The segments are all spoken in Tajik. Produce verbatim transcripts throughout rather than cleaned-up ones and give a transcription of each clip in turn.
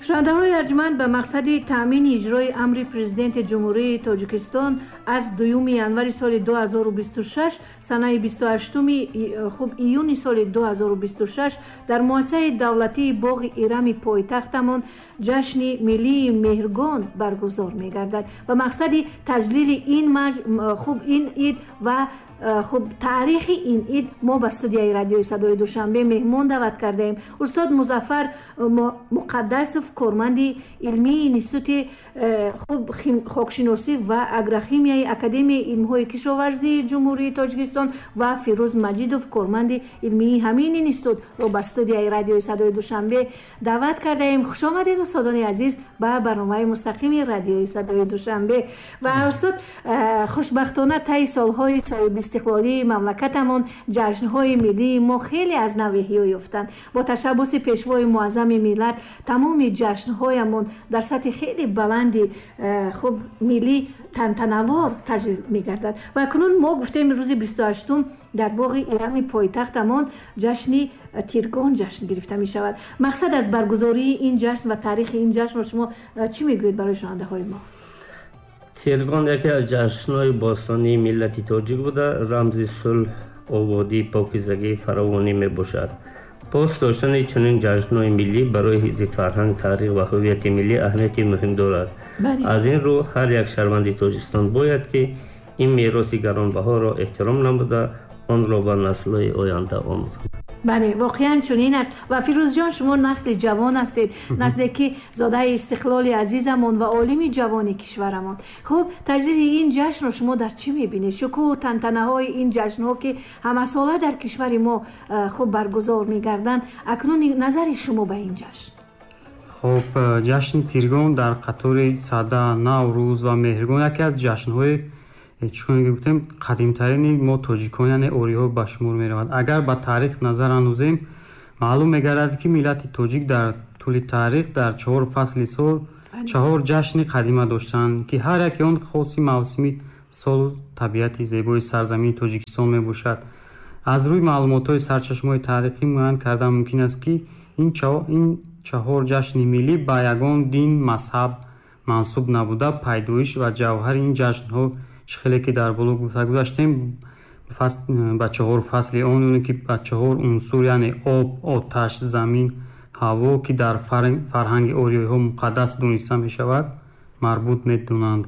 шунавандаҳои арҷманд ба мақсади таъмини иҷрои амри президенти ҷумҳурии Тоҷикистон аз дуюми январи соли ду ҳазору бисту шаш санаи бисту ҳаштуми хуб июни соли ду ҳазору бисту шаш дар муассисаи давлатии боғи ирами пойтахтамон ҷашни миллии меҳргон баргузор мегардад. Ба мақсади таҷлили ин хуб ин ид ва خب تاریخ این اید ما به استودیوی رادیوی صدای دوشنبه مهمان دعوت کردیم. استاد مظفر مقدسوف کارمند علمی انستیتوت خب خاکشناسی و اگروکیمیای اکادمی علم‌های کشاورزی جمهوری تاجیکستان و فیروز مجیدوف کارمند علمی همین انستیتوت رو به استودیوی رادیوی صدای دوشنبه دعوت کردیم. خوش آمدید دوستان عزیز به برنامه مستقیم رادیوی صدای دوشنبه. و استاد خوشبختانه طی سالهای سال استقلالی مملکتمون جشن‌های ملی ما خیلی از نوحه‌ها یافتند. با تشبث پیشوای معظم ملت تمام جشن‌هایمون در سطح خیلی بلندی خب ملی تنتنوار تجربه می‌گردد. و اکنون ما گفتیم روز بیست و هشتم در باغ ایرانی پایتختمان جشن تیرگان جشن گرفته می شود. مقصد از برگزاری این جشن و تاریخ این جشن شما چی میگویید برای شنونده‌های ما؟ تیرگان یکی از جشن‌های باستانی ملت تاجیک بوده، رمز صلح، آبادی، پاکیزگی فراوانی میباشد. پاس داشتن چنین جشن‌های ملی برای حفظ فرهنگ، تاریخ و هویت ملی اهمیت مهم دارد. بله. از این رو هر یک شهروند تاجیکستان باید که این میراث گرانبها را احترام نموده آن را به نسل‌های آینده آموزد. بله واقعا چنین است. و فیروز جان شما نسل جوان هستید، نسلی که زاده استقلال عزیزمون و عالم جوان کشورمون. خب تجربه این جشن رو شما در چی میبینید؟ شکوه و تنتنه های این جشن ها که همه ساله در کشور ما خب برگزار میگردن، اکنون نظر شما به این جشن؟ خب جشن تیرگان در قطار ساده، نوروز و مهرگان یکی از جشن های چون گفتیم قدیمترین ما تاجیکان یعنی اوری‌ها به شمار می‌روند. اگر به تاریخ نظر اندازیم معلوم می‌گردد که ملت تاجیک در طول تاریخ در چهار فصل سال چهار جشن قدیمه داشتند که هر یک آن خاصی موسمی سال طبیعت زیبای سرزمین تاجیکستان میباشد. از روی معلومات‌های سرچشمه‌های تاریخی معین کردن ممکن است که این چهار این چهار جشن ملی به یگان دین مذهب منسوب نبوده، پیدایش و جوهر این جشن‌ها خیلی که در بالا گفته گذاشتیم با چهار فصل آن اونه که با چهار عنصر یعنی آب، آتش، زمین، هوا که در فرهنگ اوریایی ها مقدس دونسته می شود مربوط می دونند.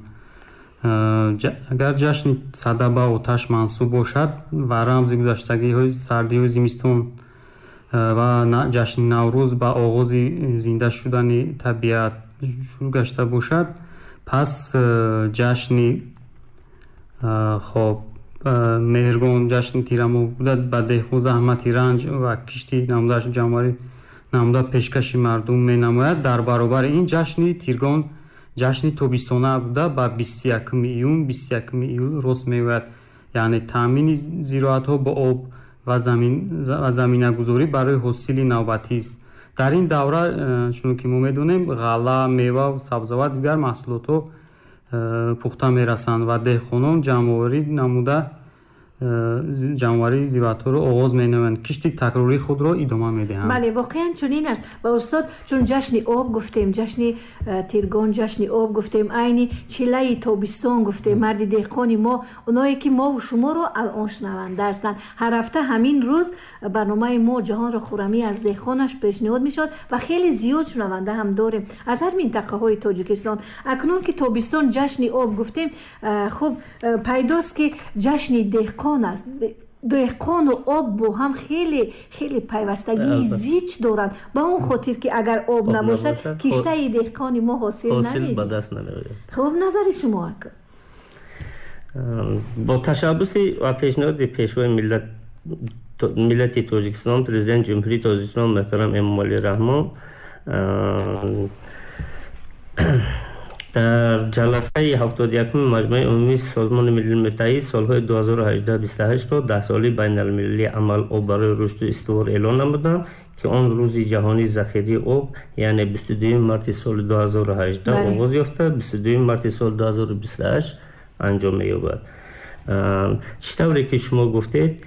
اگر جشن ساده به آتش منسوب باشد و رمز گذشتگی های سردی و زمستان و جشن نوروز با آغاز زنده شدن طبیعت شروع گشته باشد، پس جشن خب مهرگان جشن تیرمو بودد به دهخو زحمتی رنج و کشتی نمودش جمعاری نموده پیشکشی مردم می نماید. در برابر این جشن تیرگان جشن توبیستانه بوده به بیست و یکم ایون بیست و یکم ایول راست می باید، یعنی تامین زراعت ها با آب و زمین و زمینه گذاری برای حاصل نوبتی است. در این دوره چون که ما میدونیم غله، میوه و سبزیجات دیگر محصولات ها پخته میرسند و دهخانان جمع‌آوری نموده جمع‌آوری زیبات‌ها رو آغاز می‌نمایند. کشتی تکراری خود را ادامه می‌دهند. بله واقعا چنین است. و استاد چون جشن آب گفتیم، جشن تیرگان جشن آب گفتیم، عین چله تابستان گفتیم، مرد دهقانی ما اونایی که ما و شما رو الان شنونده هستند، هر هفته همین روز برنامه ما جهان را خرمی از دهقانش پیشنهاد می‌شد و خیلی زیاد شنونده هم داریم از هر منطقه‌های تاجیکستان. اکنون که تابستان جشن آب گفتیم، خب پیداست که جشن دهقان است. دهقان و آب با هم خیلی خیلی پیوستگی زیچ دارند، با اون خاطر که اگر آب نباشد کشته دهقان ما حاصل نمیده. خب نظر شما اکن؟ با تشبث و پیشنهاد پیشوای ملت ملت تاجیکستان پرزیدنت جمهوری تاجیکستان محترم امام علی رحمان در جلسه هفتاد و یکم مجمع عمومی سازمان ملل متحد سالهای دو هزار و هجده بیست و هشت را ده ساله بین المللی عمل آب برای رشد و استوار اعلان نمودند که آن روز جهانی ذخیره آب یعنی بیست و دوم مارس سال دو هزار و هجده آغاز یافته، بیست و دوم مارس سال دو هزار و بیست و هشت انجام می‌یابد. چطوری که شما گفتید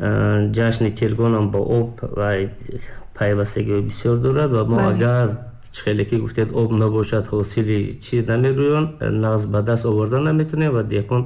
جشن تیرگان هم با آب و پیوستگی بسیار دارد و ما اگر خیلی که گفتید آب نباشد حاصلی چیز نمیرویان، نغز به دست آوردن نمیتونه و دیگون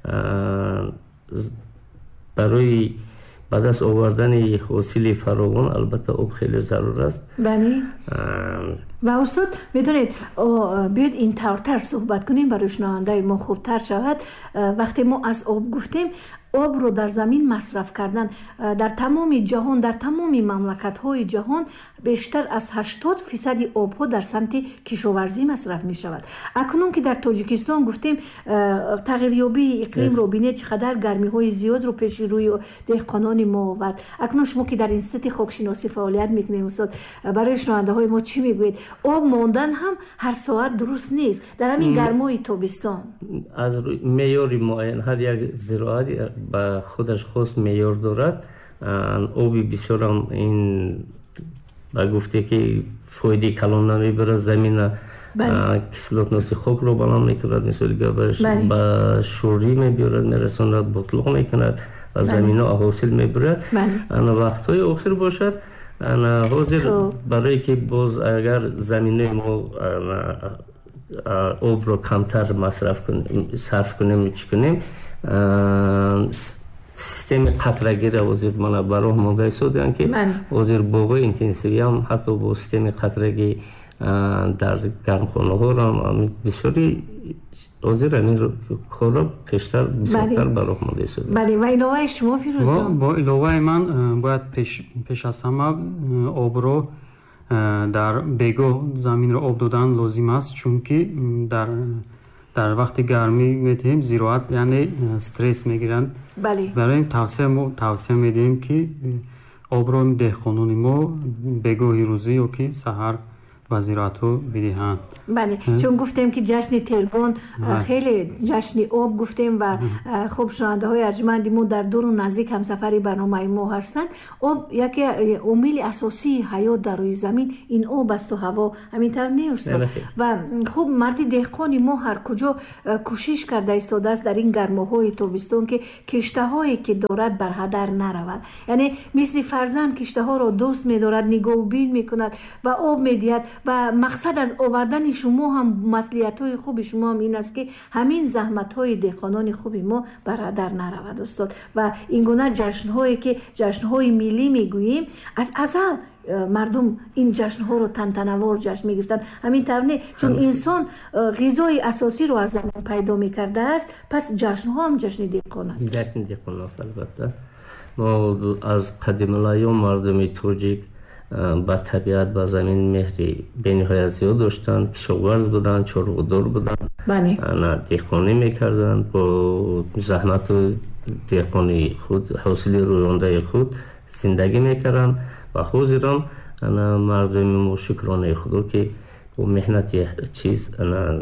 برای به دست آوردن حاصل فراوان البته آب خیلی ضرور است. بله. و استاد میدونید بیاید این طورتر صحبت کنیم برای شنونده ما خوبتر شود. وقتی ما از آب گفتیم، آب رو در زمین مصرف کردن در تمام جهان، در تمام مملکت‌های جهان بیشتر از هشتاد فیصد آب‌ها در سمت کشاورزی مصرف می‌شود. اکنون که در تاجیکستان گفتیم تغییریابی اقلیم رو بینید چقدر گرمی‌های زیاد رو پیش روی دهقانان ما آورد. اکنون شما که در اینستیتوت خاکشناسی فعالیت می‌کنید استاد، برای شنونده‌های ما چی میگویید؟ آب ماندن هم هر ساعت درست نیست در همین گرمای تابستان. از معیار معین هر یک زراعت با خودش خاص معیار دارد. آبی بسیار هم این با گفته که فایده کلان نمیبرد، زمین کسلاتناسی خاک رو بلند میکند، مثل با شوری میبرد، میرساند، بطلاق میکند و زمین ها حاصل میبرد. وقت های آخر باشد حاضر برای که باز اگر زمین ما آب رو کمتر مصرف کنیم، صرف کنیم، چی کنیم، سیستم قطره‌گیری وزیر من برای مونده شدن که وزیر باغ اینتنسیوی هم حتی با سیستم قطره‌گیری در گرمخانه ها هم بسیاری وزیر همین کار پیشتر بسیارتر برای مونده شد. بله. و علاوه شما فیروز جان؟ با علاوه من باید پیش پیش از همه آب رو در بگاه زمین رو آب دادن لازم است، چون که در در وقت گرمی میتیم زراعت یعنی استرس میگیرن. بله. برای این توصیه ما توصیه میدیم که آب رو دهقانان ما بگاهی روزی یا که سحر و زراعت رو بدهند. بله. چون گفتیم که جشن تیرگان خیلی جشن آب گفتیم و خوب شنونده های ارجمند ما در دور و نزدیک همسفری برنامه ما هستند. آب یکی عامل اساسی حیات در روی زمین این آب است و هوا همینطور نیست. و خوب مرد دهقانی ما هر کجا کوشش کرده ایستاده است در این گرماهای تابستان که کشته هایی که دارد بر هدر نرود. یعنی مثل فرزند کشته ها را دوست می‌دارد، نگاهبین می‌کند و آب می‌دهد. و مقصد از آوردن شما هم مسئولیت‌های خوب شما هم این است که همین زحمت‌های دهقانان خوب ما برادر نرود استاد. و این گونه جشن‌هایی که جشن‌های ملی میگوییم از ازل مردم این جشن‌ها رو تنتنوار جشن می‌گرفتند. همین طور نه، چون انسان غذای اساسی رو از زمین پیدا می‌کرده است، پس جشن‌ها هم جشن دهقان است. جشن دهقان است البته. ما از قدیم الایام مردم توجیک با طبیعت با زمین مهری بین‌های زیاد داشتند، کشاورز بودند، چاره‌دار بودند، دهقانی میکردند، با زحمت و دهقانی خود حاصل رویانده خود زندگی میکردند و حاضران مردم ما شکرانه خدا که با محنت چیز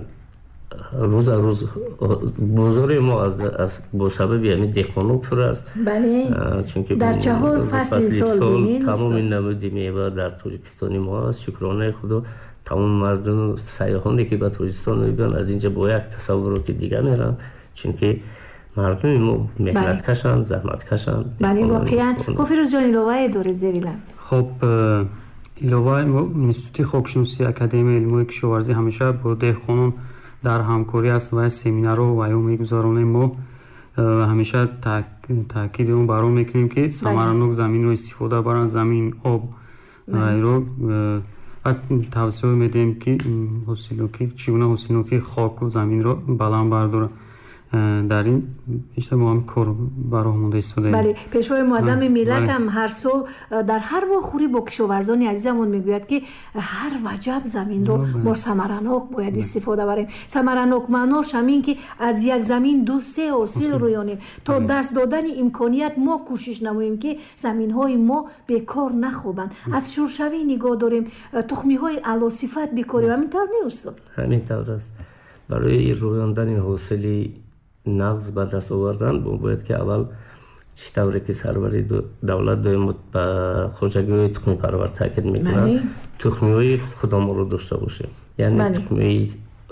روز روز بازار ما از از با سبب یعنی دهقانو پر است. بله. چون که در چهار فصل سال تمام نمودی میوه در تاجیکستان ما است. شکرانه خدا تمام مردم سیاحانی که به تاجیکستان میبینن از اینجا با یک تصورات دیگه میرن، چون که مردم ما محنت کشند، زحمت کشند. بله واقعا. فیروز جان علاوه داره زیرلن. خب علاوه اینستیتوت خاکشناسی اکادمی علوم کشاورزی همیشه با دهقانان در همکاری است و سمینارها و ایام میگذارونیم. ما همیشه تاکید اون برام میکنیم که ثمرانک زمین رو استفاده برن، زمین آب رو و توصیه میدیم که حاصلوکی چگونه حاصلوکی خاک و زمین رو بلند بردارن. در این بیشتر ما هم کار برای مونده استفاده. بله. پیشوای معظم ملت هم هر سال در هر واخوری با کشاورزان عزیزمون میگوید که هر وجب زمین رو ما ثمرانک باید استفاده بریم. ثمرانک معناش همین که از یک زمین دو سه حاصل رویانیم. تا دست دادن امکانیت ما کوشش نماییم که زمین های ما بیکار نخوابند. از شورشوی نگاه داریم، تخمی های اعلی صفت بکاریم. همین طور نیست؟ همین طور است. برای رویاندن حاصل نغز به دست آوردن باید که اول چطوری که سروری دولت دائم به خوشگی تخمی پرور تاکید میکنند، تخمی های خودمون رو داشته باشیم. یعنی تخمی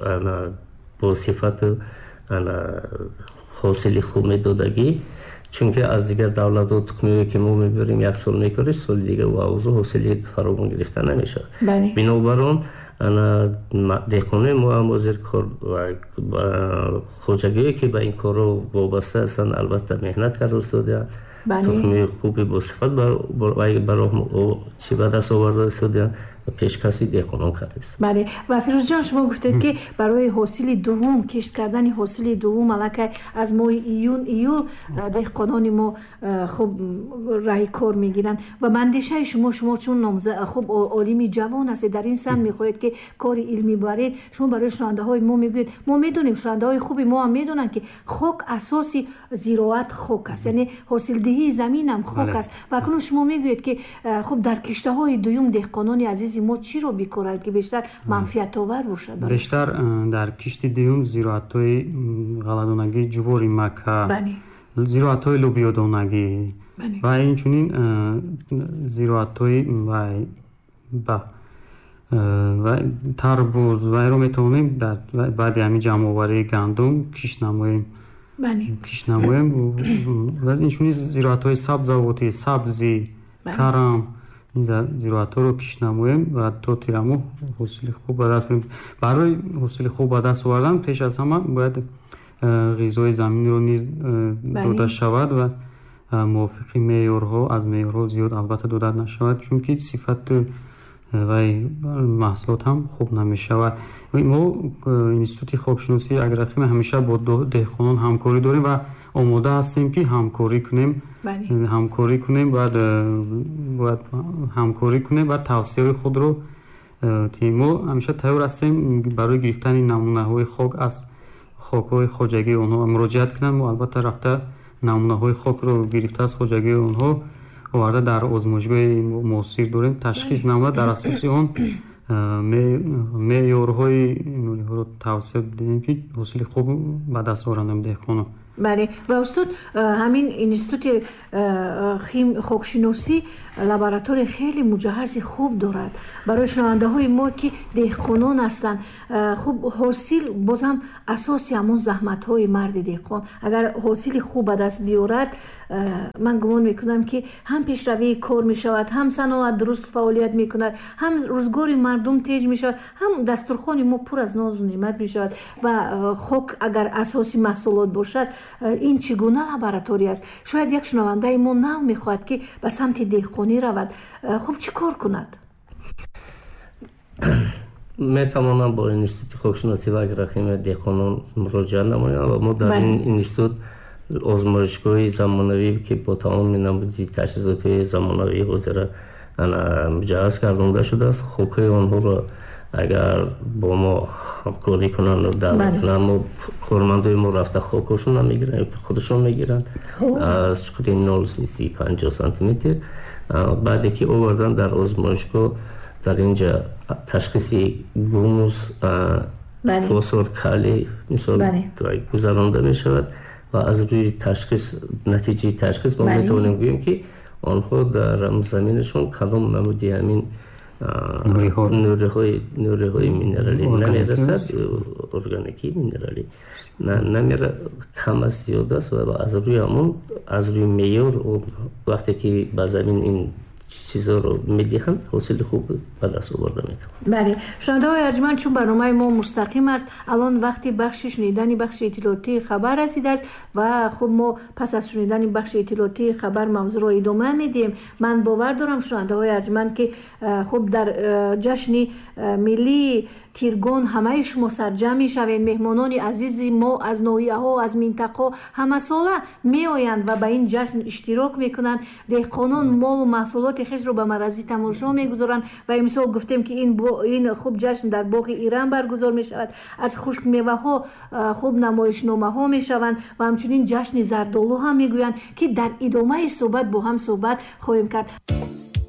با صفت حاصل خوب میدادگی، چون که از دیگر دولت و تخمی که ما میبریم یک سال میکاره، سال دیگه و اوضاع حاصل فراوان گرفته نمیشه. بنابراین ана деҳқонои мо ҳам озир кор хоҷагие ки ба ин корро вобаста ҳастанд албатта меҳнат карда истодаанд. тухми хуби босифат бароҳ чӣ ба даст оварда истодаанд ва пешкаси деҳқонон кардааст. бале ва фирӯзҷон шумо гуфтед ки барои ҳосили дуввум кишт кардани ҳосили дуввум аллакай аз моҳи июн июл деҳқонони мо хуб раҳи кор мегиранд ва ба андешаи шумо шумо чун хуб олими ҷавон ҳастед дар ин сан мехоҳед ки кори илмӣ баред. шумо барои шунавандаҳои мо мегӯед мо медонем шунавандаҳои хуби мо ҳам медонанд ки хок асоси зироат хок аст, яъне ҳосилдиҳии замин ҳам хок аст ва акнун шумо мегӯед ки хуб дар киштаҳои дуюм деҳқонони азиз мо чиро бикоранд ки бештар манфиатовар бошад? бештар дар кишти дуюм зироатҳои ғалладонагӣ ҷувори макка, зироатҳои лӯбиёдонагӣ ва инчунин зироатҳои тарбуз вайро метавонем баъди ҳамин ҷамъоварии гандум кишт намоем кишт намоем ва инчунин зироатҳои сабзавотӣ сабзӣ карам зироатҳоро кишт намоем ва то тирамо ҳосили хуб ба даст биёрем. барои ҳосили хуб ба даст овардан пеш аз ҳама бояд ғизои заминро низ дода шавад ва мувофиқи меъёрҳо аз меъёрҳо зиёд албатта дода нашавад, чунки сифати вай маҳсулот ҳам хуб намешавад. мо институти хокшиносии агрохимия ҳамеша бо деҳқонон ҳамкорӣ дорем ва омода ҳастем ки ҳамкорӣ кунем ҳамкорӣ кунем баъд бояд ҳамкорӣ кунем ва тавсияҳои худро мо ҳамеша тайёр ҳастем барои гирифтани намунаҳои хок аз хокҳои хоҷагии онҳо муроҷиат кунанд. мо албатта рафта намунаҳои хокро гирифта аз хоҷагии онҳо оварда дар озмоишгоҳи муосир дорем ташхис намуда дар асоси он меъёрҳои нуриҳоро тавсия дидем ки ҳосили хуб ба даст орандам деҳқонон. бале ва устод ҳамин институти хокшиносӣ лаборатория хеле муҷаҳҳази хуб дорад барои шунавандаҳои мо ки деҳқонон ҳастанд. хуб ҳосил бозам асоси ҳамон заҳматҳои марди деҳқон агар ҳосили хуб ба даст биёрад ман гумон мекунам ки ҳам пешравии кор мешавад, ҳам саноат дуруст фаъолият мекунад, ҳам рӯзгори мардум теҷ мешавад, ҳам дастурхони мо пур аз нозу неъмат мешавад ва хок агар асоси маҳсулот бошад ин чӣ гуна лаборатория аст. шояд як шунавандаи мо нав мехоҳад ки ба самти деҳқонӣ равад. хуб чӣ кор кунад? метавонам бо институти хокшиносӣ ва агрохимия деҳқонон муроҷиат намоям ва мо дар ин институт озмоишгоҳи замонавӣ ки бо тамоми намуди таҷҳизотҳои замонавӣ ҳозира муҷаҳҳаз гардонда шудааст. хокҳои онҳоро агар бо мо ҳамкорӣ кунанд даъват кунанд мо кормандои мо рафта хокҳошонро мегиранд ё ки худашон мегиранд аз чуқури нол си панҷоҳ сантиметр баъде ки овардан дар озмоишгоҳ дар инҷа ташхиси гумус фосфор калий мисол гузаронда мешавад ва аз рӯи ташхис натиҷаи ташхис мо метавонем гӯем ки онҳо дар заминашон кадом намуди ҳамин нуриҳои минералӣ намерасад органикии минералӣ намера кам аст зиёд аст ва аз рӯи ҳамон аз рӯи меъёр вақте ки ба замин ин чизоро медиҳанд ҳосили хуб ба даст оварда метавонад. бале шунавандаҳои арҷманд чун барномаи мо мустақим аст алон вақти бахши шунидани бахши иттилоотии хабар расидааст ва хуб мо пас аз шунидани бахши иттилоотии хабар мавзӯъро идома медиҳем. ман бовар дорам шунавандаҳои арҷманд ки хуб дар ҷашни миллии тиргон ҳамаи шумо сарҷамъ мешавед. меҳмонони азизи мо аз ноҳияҳо аз минтақаҳо ҳамасола меоянд ва ба ин ҷашн иштирок мекунанд. деҳқонон молу маҳсулоти хешро ба маърази тамошо мегузоранд ва имсол гуфтем ки ин ин хуб ҷашн дар боғи иран баргузор мешавад. аз хушкмеваҳо хуб намоишномаҳо мешаванд ва ҳамчунин ҷашни зардолу ҳам мегӯянд ки дар идомаи суҳбат бо ҳам суҳбат хоҳем кард.